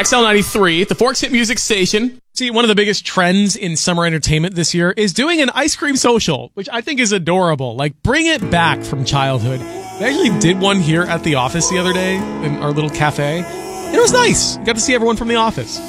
XL93, the Forks Hit Music Station. See, one of the biggest trends in summer entertainment this year is doing an ice cream social, which I think is adorable. Like, bring it back from childhood. We actually did one here at the office the other day in our little cafe. And it was nice. Got to see everyone from the office.